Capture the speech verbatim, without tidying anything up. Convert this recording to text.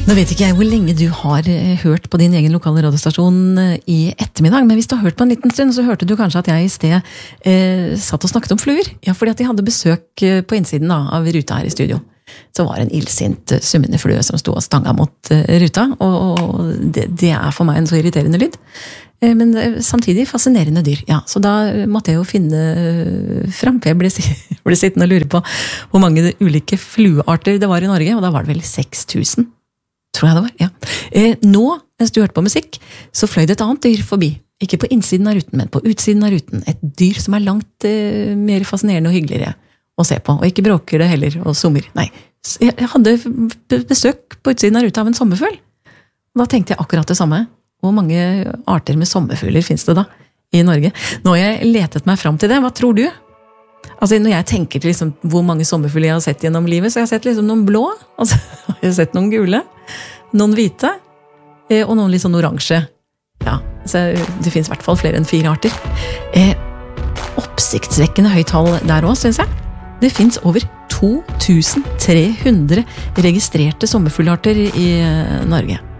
Nå vet ikke jeg hvor lenge du har hørt på din egen lokale radiostasjon i ettermiddag, men hvis du har hørt på en liten stund, så hørte du kanskje at jeg i sted eh, satt og snakket om fluer. Ja, fordi at de hadde besøk på innsiden da, av ruta her i studio. Så var det en illsint summende flue som stod og stanga mot uh, ruta, og, og det, det er for meg en så irriterende lyd. Eh, men samtidig fascinerende dyr. Ja, så da måtte jeg jo finne uh, frem, for jeg ble, ble sittende og lure på hvor mange ulike fluearter det var i Norge, og da var det vel seks tusen. Tror jeg det var, ja. Eh, nå, mens du hørte på musikk, så fløy det et annet dyr forbi. Ikke på innsiden av ruten, men på utsiden av ruten. Et dyr som er langt eh, mer fascinerende og hyggeligere å se på. Og ikke bråker det heller, og summer. Nei, jeg hadde besøk på utsiden av ruta av en sommerfugl. Da tenkte jeg akkurat det samme. Hvor mange arter med sommerfugler finnes det da i Norge? Nå har jeg letet meg fram til det. Hva tror du? Altså, når jeg tenker til liksom, hvor mange sommerfugler jeg har sett gjennom livet, så jeg har sett liksom, noen blå, altså, jeg har sett noen gule, noen hvite, og noen litt sånn oransje. Ja, så det finnes i hvert fall flere enn fire arter. Eh, oppsiktsvekkende høyt tall der også, synes jeg. Det finnes over to tusen tre hundre registrerte sommerfuglarter i Norge.